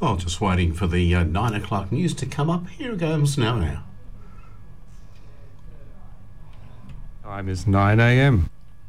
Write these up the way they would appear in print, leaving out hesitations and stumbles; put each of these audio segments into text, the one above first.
Well, just waiting for the 9 o'clock news to come up. Here it goes now. Time is 9 a.m.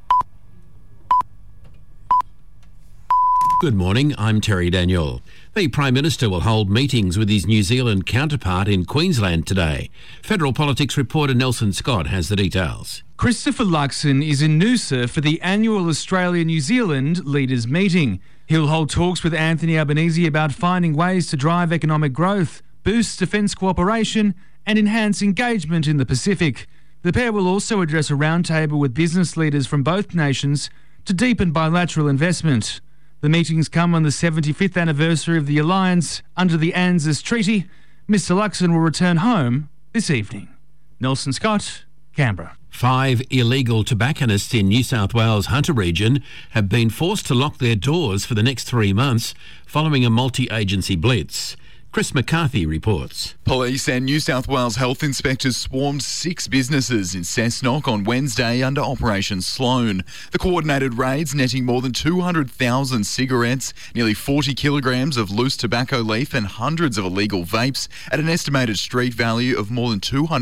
Good morning, I'm Terry Daniel. The Prime Minister will hold meetings with his New Zealand counterpart in Queensland today. Federal Politics reporter Nelson Scott has the details. Christopher Luxon is in Noosa for the annual Australia-New Zealand Leaders Meeting. He'll hold talks with Anthony Albanese about finding ways to drive economic growth, boost defence cooperation and enhance engagement in the Pacific. The pair will also address a roundtable with business leaders from both nations to deepen bilateral investment. The meetings come on the 75th anniversary of the alliance under the ANZUS Treaty. Mr Luxon will return home this evening. Nelson Scott, Canberra. 5 illegal tobacconists in New South Wales Hunter region have been forced to lock their doors for the next 3 months following a multi-agency blitz. Chris McCarthy reports. Police and New South Wales health inspectors swarmed 6 businesses in Cessnock on Wednesday under Operation Sloan. The coordinated raids netting more than 200,000 cigarettes, nearly 40 kilograms of loose tobacco leaf and hundreds of illegal vapes at an estimated street value of more than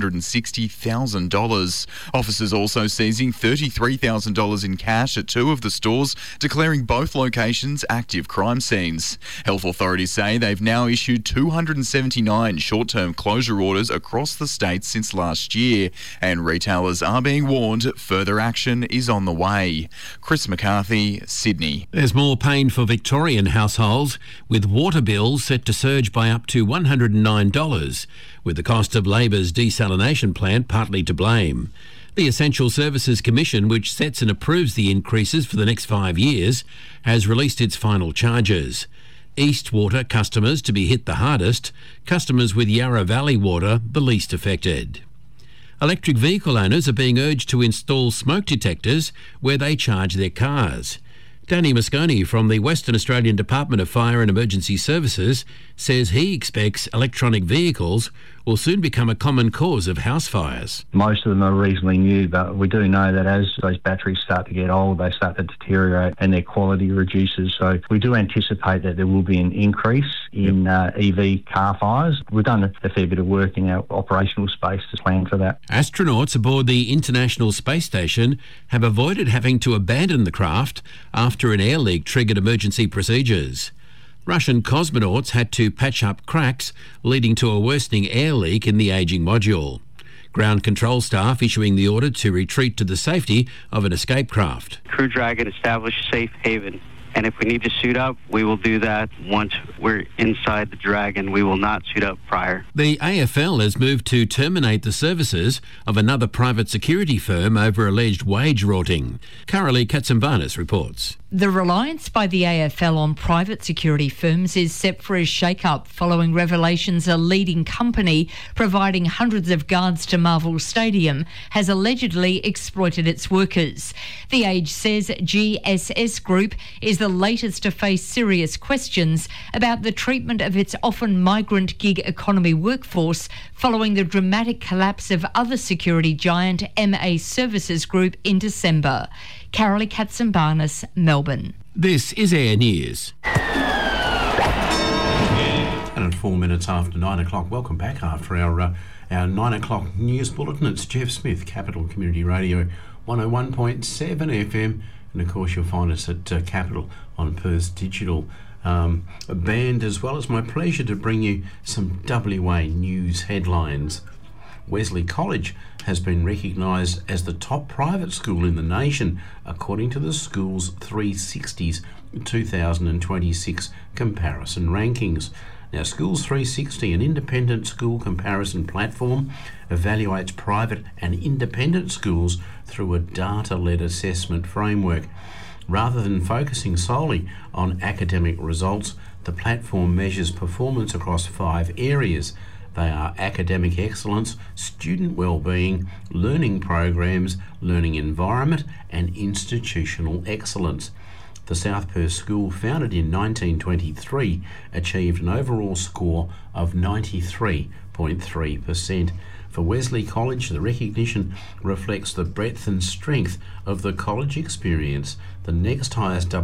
$260,000. Officers also seizing $33,000 in cash at 2 of the stores, declaring both locations active crime scenes. Health authorities say they've now issued 279 short-term closure orders across the state since last year, and retailers are being warned further action is on the way. Chris McCarthy, Sydney. There's more pain for Victorian households, with water bills set to surge by up to $109, with the cost of Labor's desalination plant partly to blame. The Essential Services Commission, which sets and approves the increases for the next 5 years, has released its final charges. East Water customers to be hit the hardest, customers with Yarra Valley Water the least affected. Electric vehicle owners are being urged to install smoke detectors where they charge their cars. Danny Mosconi from the Western Australian Department of Fire and Emergency Services says he expects electronic vehicles will soon become a common cause of house fires. Most of them are reasonably new, but we do know that as those batteries start to get old, they start to deteriorate and their quality reduces. So we do anticipate that there will be an increase in EV car fires. We've done a fair bit of work in our operational space to plan for that. Astronauts aboard the International Space Station have avoided having to abandon the craft after an air leak triggered emergency procedures. Russian cosmonauts had to patch up cracks, leading to a worsening air leak in the ageing module. Ground control staff issuing the order to retreat to the safety of an escape craft. Crew Dragon established safe haven, and if we need to suit up, we will do that once we're inside the Dragon. We will not suit up prior. The AFL has moved to terminate the services of another private security firm over alleged wage rorting. Carolee Katsambanis reports. The reliance by the AFL on private security firms is set for a shake-up following revelations a leading company providing hundreds of guards to Marvel Stadium has allegedly exploited its workers. The Age says GSS Group is the latest to face serious questions about the treatment of its often migrant gig economy workforce following the dramatic collapse of other security giant MA Services Group in December. Carolee Katsambanis, Melbourne. This is Air News. And at 4 minutes after 9 o'clock, welcome back after our 9 o'clock news bulletin. It's Jeff Smith, Capital Community Radio, 101.7 FM. And of course, you'll find us at Capital on Perth's digital band, as well as my pleasure to bring you some WA news headlines. Wesley College has been recognised as the top private school in the nation, according to the school's 360's 2026 comparison rankings. Now, Schools 360, an independent school comparison platform, evaluates private and independent schools through a data-led assessment framework. Rather than focusing solely on academic results, the platform measures performance across 5 areas. They are academic excellence, student wellbeing, learning programs, learning environment, and institutional excellence. The South Perth School, founded in 1923, achieved an overall score of 93.3%. For Wesley College, the recognition reflects the breadth and strength of the college experience. The next highest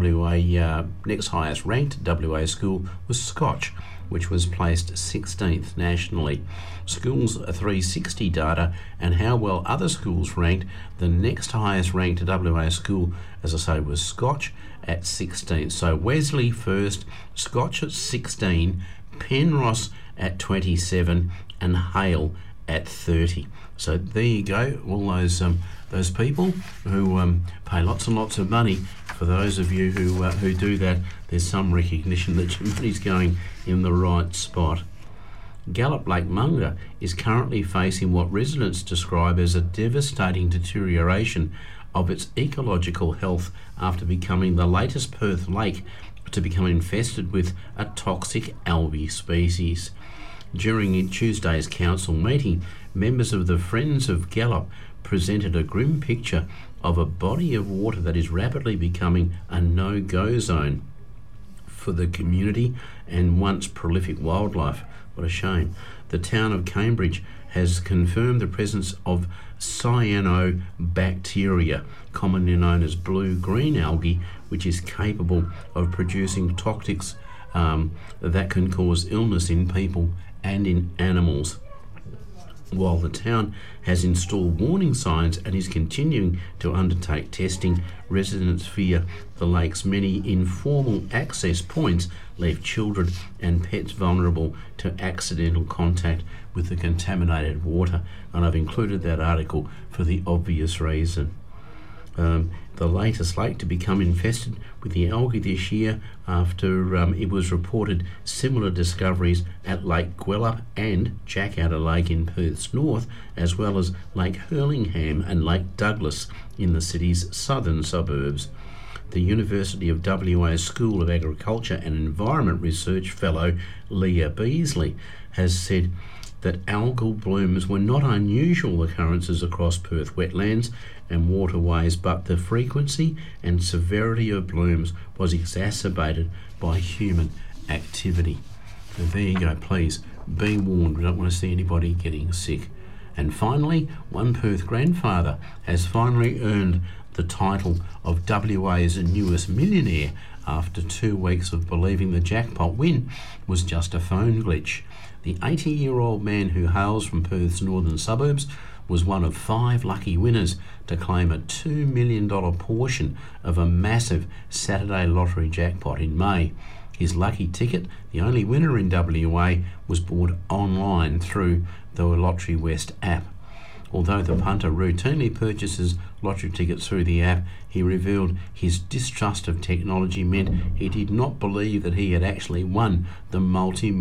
ranked WA school was Scotch, which was placed 16th nationally. Schools 360 data and how well other schools ranked. The next highest ranked WA school, as I say, was Scotch at 16th. So Wesley first, Scotch at 16, Penrose at 27, and Hale at 30. So there you go, all those people who pay lots and lots of money. For those of you who do that, there's some recognition that your money's going in the right spot. Gallop Lake Munga is currently facing what residents describe as a devastating deterioration of its ecological health after becoming the latest Perth lake to become infested with a toxic algae species. During Tuesday's council meeting, members of the Friends of Gallop presented a grim picture of a body of water that is rapidly becoming a no-go zone for the community and once prolific wildlife. What a shame. The town of Cambridge has confirmed the presence of cyanobacteria, commonly known as blue-green algae, which is capable of producing toxics that can cause illness in people and in animals. While the town has installed warning signs and is continuing to undertake testing, residents fear the lake's many informal access points leave children and pets vulnerable to accidental contact with the contaminated water. And I've included that article for the obvious reason. The latest lake to become infested with the algae this year after it was reported similar discoveries at Lake Gwelup and Jackadder Lake in Perth's north, as well as Lake Hurlingham and Lake Douglas in the city's southern suburbs. The University of WA School of Agriculture and Environment Research fellow Leah Beasley has said that algal blooms were not unusual occurrences across Perth wetlands and waterways, but the frequency and severity of blooms was exacerbated by human activity. So there you go, please be warned, we don't want to see anybody getting sick. And finally, one Perth grandfather has finally earned the title of WA's newest millionaire after 2 weeks of believing the jackpot win was just a phone glitch. The 80-year-old man who hails from Perth's northern suburbs was one of 5 lucky winners to claim a $2 million portion of a massive Saturday lottery jackpot in May. His lucky ticket, the only winner in WA, was bought online through the Lottery West app. Although the punter routinely purchases lottery tickets through the app, he revealed his distrust of technology meant he did not believe that he had actually won the multi-million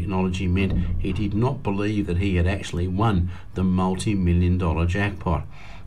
dollar jackpot.